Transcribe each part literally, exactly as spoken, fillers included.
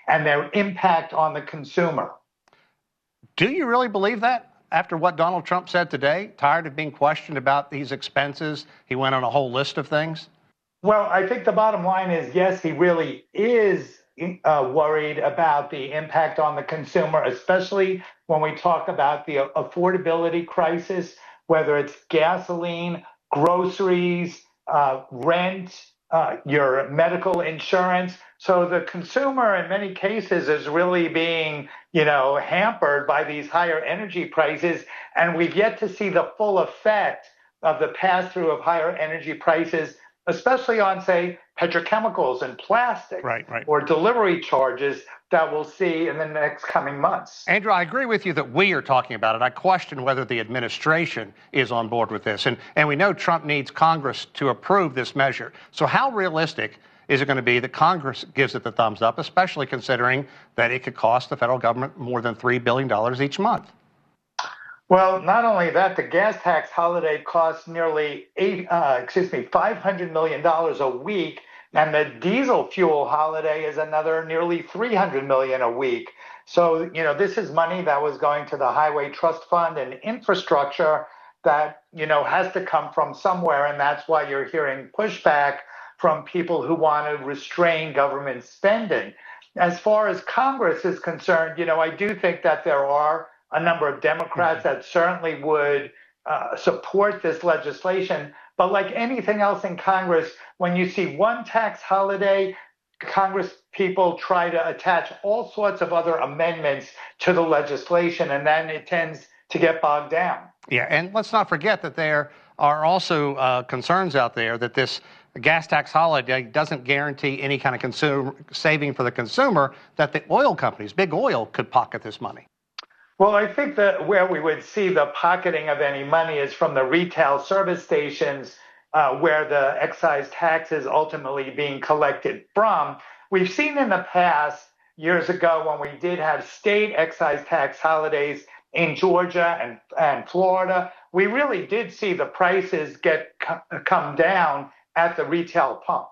and their impact on the consumer. Do you really believe that? After what Donald Trump said today, tired of being questioned about these expenses, he went on a whole list of things? Well, I think the bottom line is, yes, he really is uh, worried about the impact on the consumer, especially when we talk about the affordability crisis, whether it's gasoline, groceries, uh, rent, uh, your medical insurance. So the consumer in many cases is really being, you know, hampered by these higher energy prices. And we've yet to see the full effect of the pass-through of higher energy prices, especially on, say, petrochemicals and plastic, right, right. or delivery charges that we'll see in the next coming months. Andrew, I agree with you that we are talking about it. I question whether the administration is on board with this. And, and we know Trump needs Congress to approve this measure. So how realistic is it going to be that Congress gives it the thumbs up, especially considering that it could cost the federal government more than three billion dollars each month? Well, not only that, the gas tax holiday costs nearly eight, uh, excuse me, five hundred million dollars a week, and the diesel fuel holiday is another nearly three hundred million dollars a week. So, you know, this is money that was going to the Highway Trust Fund and infrastructure that, you know, has to come from somewhere, and that's why you're hearing pushback from people who want to restrain government spending. As far as Congress is concerned, you know, I do think that there are a number of Democrats that certainly would uh, support this legislation. But like anything else in Congress, when you see one tax holiday, Congress people try to attach all sorts of other amendments to the legislation, and then it tends to get bogged down. Yeah, and let's not forget that there are also uh, concerns out there that this gas tax holiday doesn't guarantee any kind of consumer saving for the consumer, that the oil companies, big oil, could pocket this money. Well, I think that where we would see the pocketing of any money is from the retail service stations uh, where the excise tax is ultimately being collected from. We've seen in the past, years ago, when we did have state excise tax holidays in Georgia and, and Florida, we really did see the prices get come down at the retail pump.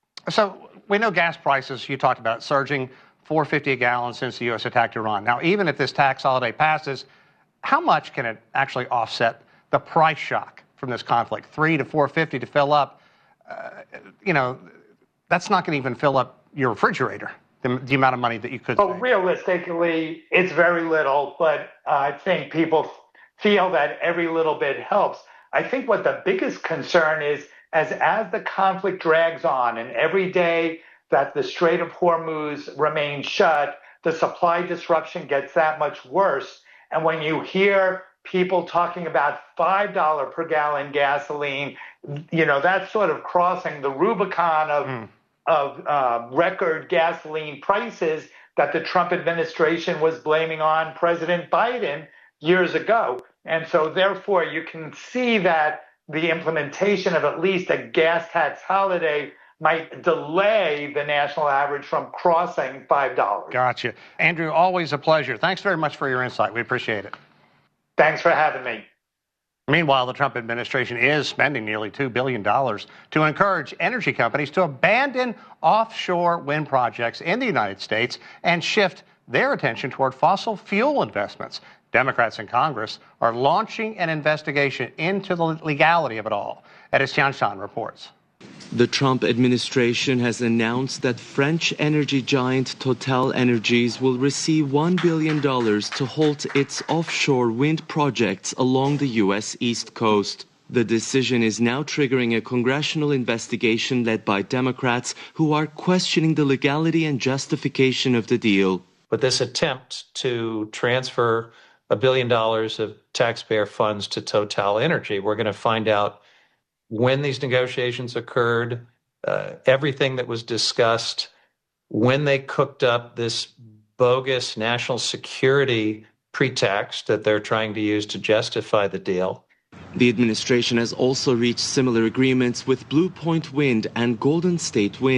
So we know gas prices, you talked about it, surging four fifty a gallon since the U S attacked Iran. Now, even if this tax holiday passes, how much can it actually offset the price shock from this conflict? Three to four fifty to fill up, uh, you know, that's not going to even fill up your refrigerator, the, the amount of money that you could Well, save. Realistically, it's very little, but uh, I think people feel that every little bit helps. I think what the biggest concern is, as as the conflict drags on and every day that the Strait of Hormuz remains shut, the supply disruption gets that much worse. And when you hear people talking about five dollars per gallon gasoline, you know, that's sort of crossing the Rubicon of, mm. of uh, record gasoline prices that the Trump administration was blaming on President Biden years ago. And so therefore, you can see that the implementation of at least a gas tax holiday might delay the national average from crossing five dollars. Gotcha. Andrew, always a pleasure. Thanks very much for your insight. We appreciate it. Thanks for having me. Meanwhile, the Trump administration is spending nearly two billion dollars to encourage energy companies to abandon offshore wind projects in the United States and shift their attention toward fossil fuel investments. Democrats in Congress are launching an investigation into the legality of it all. Edis Tianshan reports. The Trump administration has announced that French energy giant TotalEnergies will receive one billion dollars to halt its offshore wind projects along the U S East Coast. The decision is now triggering a congressional investigation led by Democrats who are questioning the legality and justification of the deal. But this attempt to transfer a billion dollars of taxpayer funds to TotalEnergies, we're going to find out when these negotiations occurred, uh, everything that was discussed, when they cooked up this bogus national security pretext that they're trying to use to justify the deal. The administration has also reached similar agreements with Blue Point Wind and Golden State Wind,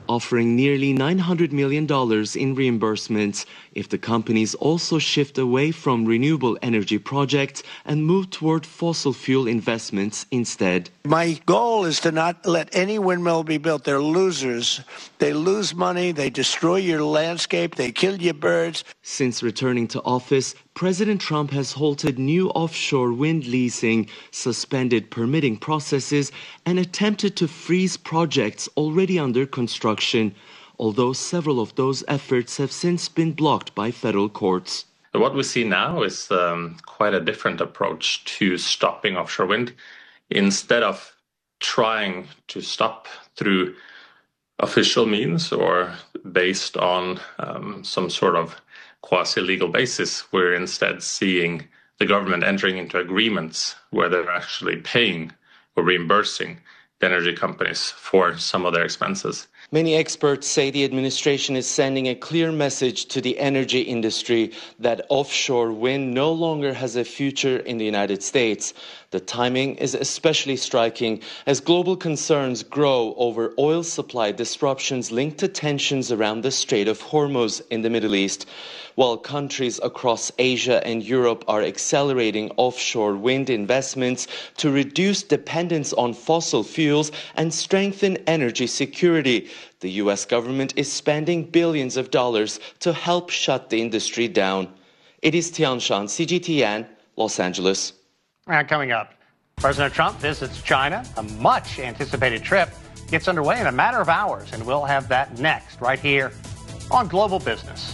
offering nearly nine hundred million dollars in reimbursements if the companies also shift away from renewable energy projects and move toward fossil fuel investments instead. My goal is to not let any windmill be built. They're losers. They lose money, they destroy your landscape, they kill your birds. Since returning to office, President Trump has halted new offshore wind leasing, suspended permitting processes, and attempted to freeze projects already under construction, although several of those efforts have since been blocked by federal courts. What we see now is um, quite a different approach to stopping offshore wind. Instead of trying to stop through official means or based on um, some sort of quasi-legal basis, we're instead seeing the government entering into agreements where they're actually paying or reimbursing the energy companies for some of their expenses. Many experts say the administration is sending a clear message to the energy industry that offshore wind no longer has a future in the United States. The timing is especially striking as global concerns grow over oil supply disruptions linked to tensions around the Strait of Hormuz in the Middle East. While countries across Asia and Europe are accelerating offshore wind investments to reduce dependence on fossil fuels and strengthen energy security, the U S government is spending billions of dollars to help shut the industry down. It is Tian Shan, C G T N, Los Angeles. And coming up, President Trump visits China. A much-anticipated trip gets underway in a matter of hours, and we'll have that next right here on Global Business.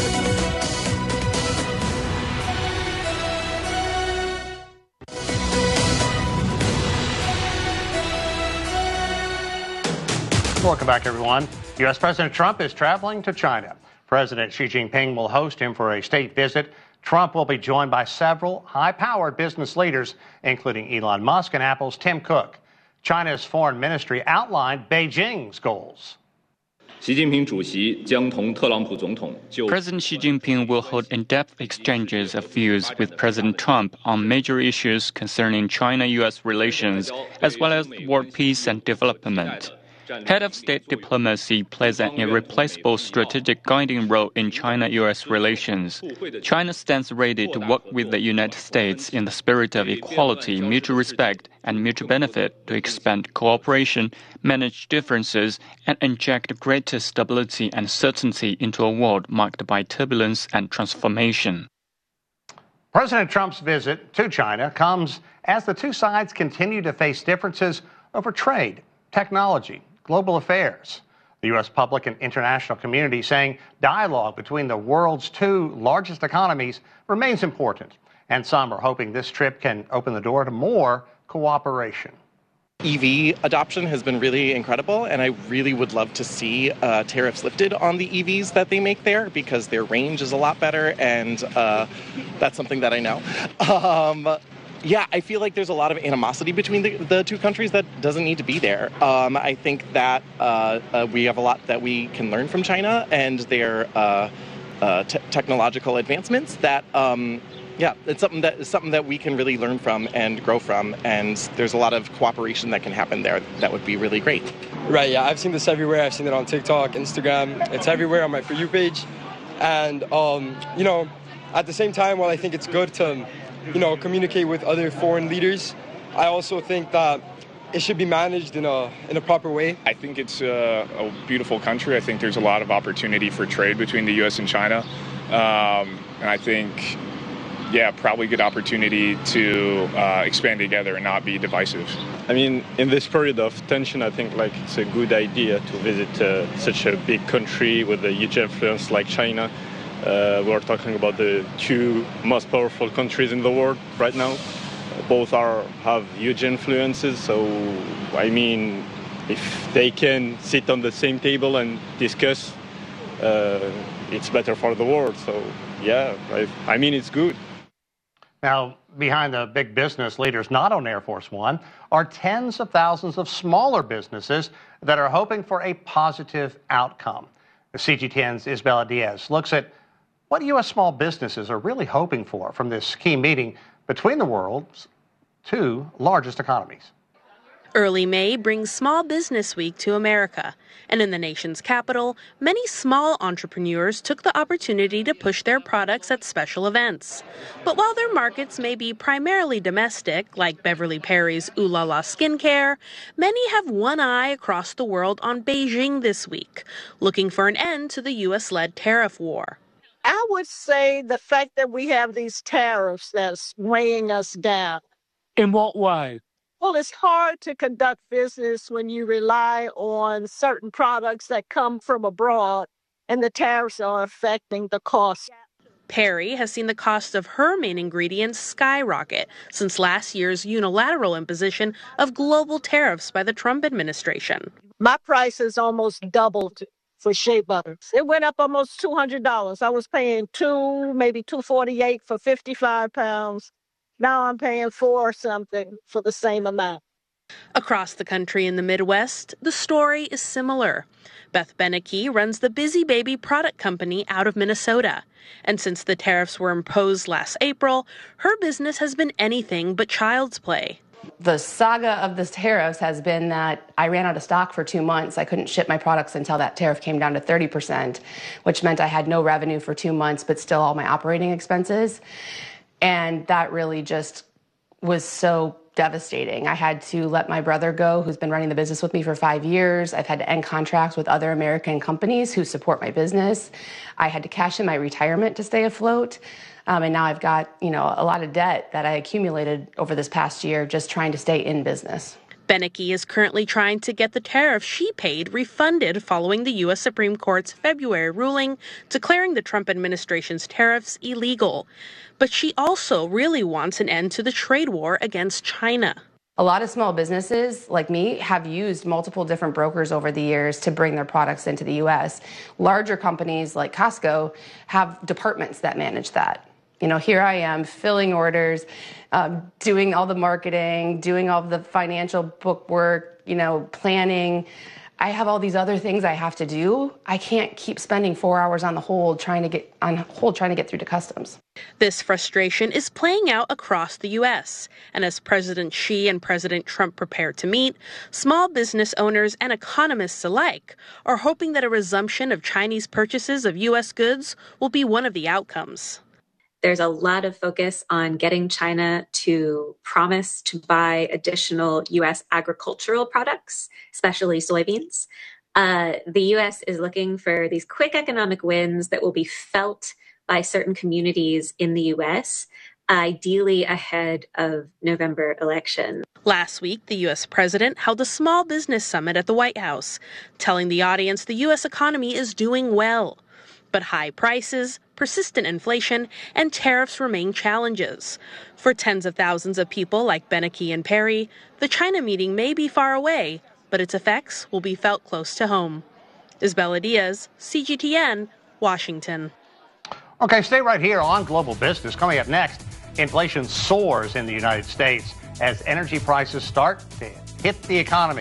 Welcome back, everyone. U S President Trump is traveling to China. President Xi Jinping will host him for a state visit. Trump will be joined by several high-powered business leaders, including Elon Musk and Apple's Tim Cook. China's foreign ministry outlined Beijing's goals. President Xi Jinping will hold in-depth exchanges of views with President Trump on major issues concerning China-U S relations, as well as world peace and development. Head of state diplomacy plays an irreplaceable strategic guiding role in China-U S relations. China stands ready to work with the United States in the spirit of equality, mutual respect, and mutual benefit to expand cooperation, manage differences, and inject greater stability and certainty into a world marked by turbulence and transformation. President Trump's visit to China comes as the two sides continue to face differences over trade, technology, global affairs. The U S public and international community saying dialogue between the world's two largest economies remains important, and some are hoping this trip can open the door to more cooperation. E V adoption has been really incredible, and I really would love to see uh, tariffs lifted on the E Vs that they make there because their range is a lot better, and uh, that's something that I know. Um, Yeah, I feel like there's a lot of animosity between the, the two countries that doesn't need to be there. Um, I think that uh, uh, we have a lot that we can learn from China and their uh, uh, te- technological advancements. That, um, yeah, it's something that is something that we can really learn from and grow from. And there's a lot of cooperation that can happen there that would be really great. Right. Yeah, I've seen this everywhere. I've seen it on TikTok, Instagram. It's everywhere on my For You page. And um, you know, at the same time, while I think it's good to you know, communicate with other foreign leaders, I also think that it should be managed in a in a proper way. I think it's a, a beautiful country. I think there's a lot of opportunity for trade between the U S and China. Um, and I think, yeah, probably good opportunity to uh, expand together and not be divisive. I mean, in this period of tension, I think like it's a good idea to visit uh, such a big country with a huge influence like China. Uh, we're talking about the two most powerful countries in the world right now. Both are have huge influences, so I mean, if they can sit on the same table and discuss, uh, it's better for the world. So yeah, I, I mean, it's good. Now, behind the big business leaders not on Air Force One are tens of thousands of smaller businesses that are hoping for a positive outcome. The C G T N's Isabella Diaz looks at what U S small businesses are really hoping for from this key meeting between the world's two largest economies. Early May brings Small Business Week to America, and in the nation's capital, many small entrepreneurs took the opportunity to push their products at special events. But while their markets may be primarily domestic, like Beverly Perry's Ooh La La Skincare, many have one eye across the world on Beijing this week, looking for an end to the U S-led tariff war. I would say the fact that we have these tariffs that's weighing us down. In what way? Well, it's hard to conduct business when you rely on certain products that come from abroad, and the tariffs are affecting the cost. Perry has seen the cost of her main ingredients skyrocket since last year's unilateral imposition of global tariffs by the Trump administration. My price has almost doubled for shea butter. It went up almost two hundred dollars. I was paying two, maybe two forty-eight for fifty-five pounds. Now I'm paying four something for the same amount. Across the country in the Midwest, the story is similar. Beth Beneke runs the Busy Baby product company out of Minnesota. And since the tariffs were imposed last April, her business has been anything but child's play. The saga of the tariffs has been that I ran out of stock for two months. I couldn't ship my products until that tariff came down to thirty percent, which meant I had no revenue for two months, but still all my operating expenses. And that really just was so devastating. I had to let my brother go, who's been running the business with me for five years. I've had to end contracts with other American companies who support my business. I had to cash in my retirement to stay afloat. Um, and now I've got, you know, a lot of debt that I accumulated over this past year just trying to stay in business. Beneke is currently trying to get the tariff she paid refunded following the U S Supreme Court's February ruling declaring the Trump administration's tariffs illegal. But she also really wants an end to the trade war against China. A lot of small businesses like me have used multiple different brokers over the years to bring their products into the U S. Larger companies like Costco have departments that manage that. You know, here I am filling orders, um, doing all the marketing, doing all the financial book work, you know, planning. I have all these other things I have to do. I can't keep spending four hours on the hold trying to get on hold trying to get through to customs. This frustration is playing out across the U S. And as President Xi and President Trump prepare to meet, small business owners and economists alike are hoping that a resumption of Chinese purchases of U S goods will be one of the outcomes. There's a lot of focus on getting China to promise to buy additional U S agricultural products, especially soybeans. Uh, the U S is looking for these quick economic wins that will be felt by certain communities in the U S, ideally ahead of November election. Last week, the U S president held a small business summit at the White House, telling the audience the U S economy is doing well. But high prices, persistent inflation, and tariffs remain challenges. For tens of thousands of people like Beneke and Perry, the China meeting may be far away, but its effects will be felt close to home. Isabella Diaz, C G T N, Washington. Okay, stay right here on Global Business. Coming up next, inflation soars in the United States as energy prices start to hit the economy.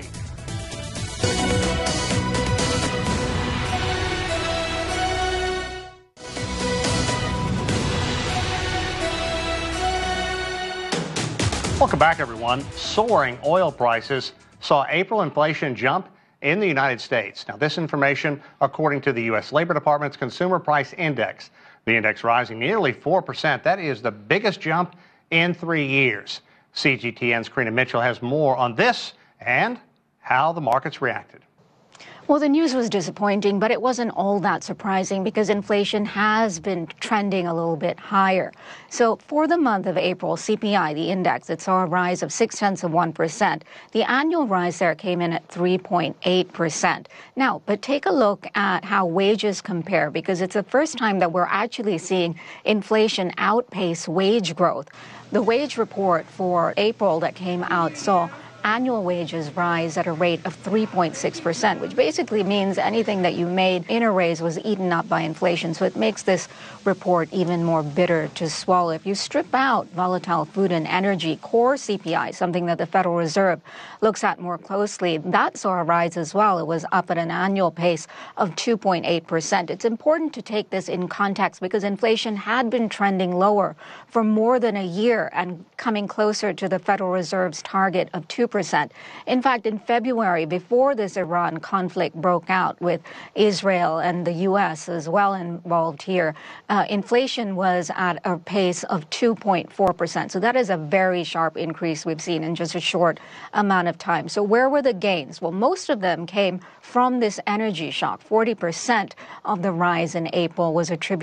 Welcome back, everyone. Soaring oil prices saw April inflation jump in the United States. Now, this information, according to the U S Labor Department's Consumer Price Index. The index rising nearly four percent. That is the biggest jump in three years. C G T N's Karina Mitchell has more on this and how the markets reacted. Well, the news was disappointing, but it wasn't all that surprising because inflation has been trending a little bit higher. So for the month of April, C P I, the index, it saw a rise of six tenths of one percent. The annual rise there came in at three point eight percent. Now, but take a look at how wages compare because it's the first time that we're actually seeing inflation outpace wage growth. The wage report for April that came out saw annual wages rise at a rate of three point six percent, which basically means anything that you made in a raise was eaten up by inflation. So it makes this report even more bitter to swallow. If you strip out volatile food and energy, core C P I, something that the Federal Reserve looks at more closely, that saw a rise as well. It was up at an annual pace of two point eight percent. It's important to take this in context because inflation had been trending lower for more than a year and coming closer to the Federal Reserve's target of two percent. percent. In fact, in February, before this Iran conflict broke out with Israel and the U S as well involved here, uh, inflation was at a pace of two point four percent. So that is a very sharp increase we've seen in just a short amount of time. So where were the gains? Well, most of them came from this energy shock. forty percent of the rise in April was attributed